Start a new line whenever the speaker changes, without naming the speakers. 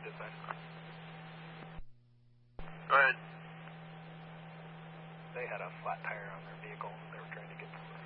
dispatch.
Go ahead.
They had a flat tire on their vehicle. They were trying to get to the